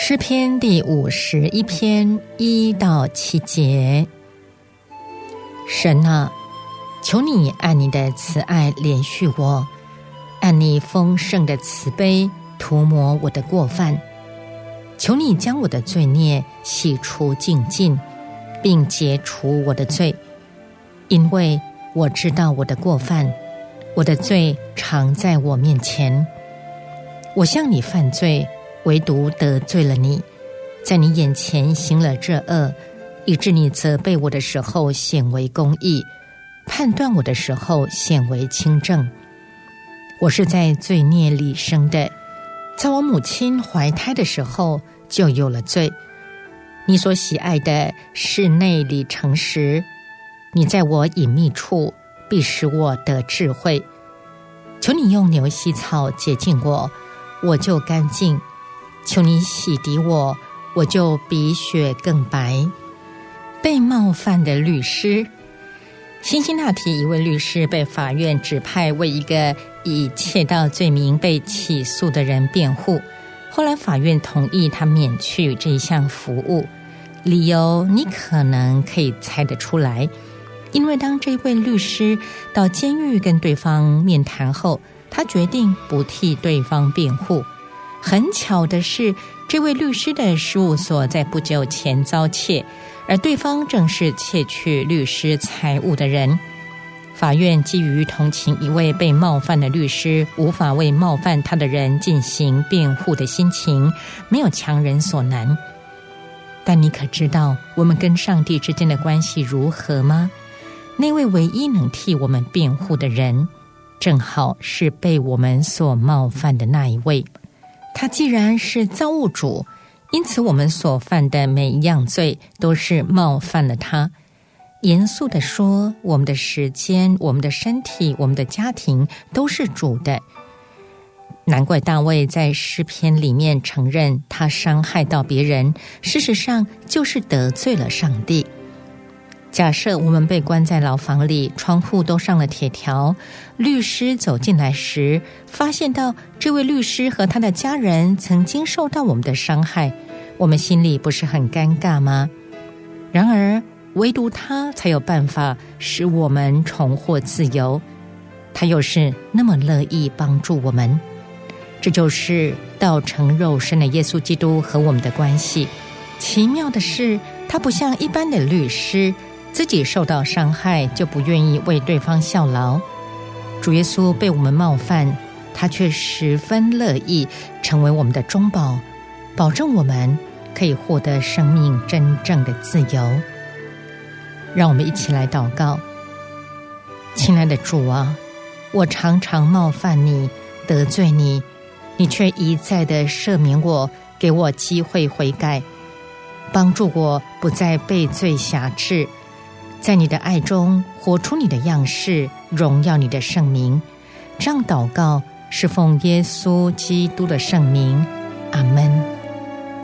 诗篇第51篇1到7节。神啊，求你按你的慈爱怜恤我，按你丰盛的慈悲涂抹我的过犯。求你将我的罪孽洗除净尽，并解除我的罪，因为我知道我的过犯，我的罪常在我面前。我向你犯罪，唯独得罪了你，在你眼前行了这恶，以致你责备我的时候显为公义，判断我的时候显为清正。我是在罪孽里生的，在我母亲怀胎的时候就有了罪。你所喜爱的是内里诚实，你在我隐秘处必使我得智慧。求你用牛膝草洁净我，我就干净；求你洗涤我，我就比雪更白。被冒犯的律师。辛辛那提一位律师被法院指派为一个以窃盗罪名被起诉的人辩护，后来法院同意他免去这一项服务，理由你可能可以猜得出来。因为当这位律师到监狱跟对方面谈后，他决定不替对方辩护。很巧的是，这位律师的事务所在不久前遭窃，而对方正是窃取律师财物的人。法院基于同情一位被冒犯的律师无法为冒犯他的人进行辩护的心情，没有强人所难。但你可知道我们跟上帝之间的关系如何吗？那位唯一能替我们辩护的人，正好是被我们所冒犯的那一位。他既然是造物主，因此我们所犯的每一样罪都是冒犯了他。严肃地说，我们的时间、我们的身体、我们的家庭都是主的。难怪大卫在诗篇里面承认他伤害到别人，事实上就是得罪了上帝。假设我们被关在牢房里，窗户都上了铁条，律师走进来时，发现到这位律师和他的家人曾经受到我们的伤害，我们心里不是很尴尬吗？然而唯独他才有办法使我们重获自由，他又是那么乐意帮助我们。这就是道成肉身的耶稣基督和我们的关系。奇妙的是，他不像一般的律师，自己受到伤害就不愿意为对方效劳。主耶稣被我们冒犯，他却十分乐意成为我们的中保，保证我们可以获得生命真正的自由。让我们一起来祷告。亲爱的主啊，我常常冒犯你，得罪你，你却一再的赦免我，给我机会悔改，帮助我不再被罪辖制，在你的爱中活出你的样式，荣耀你的圣名。这样祷告是奉耶稣基督的圣名，阿们。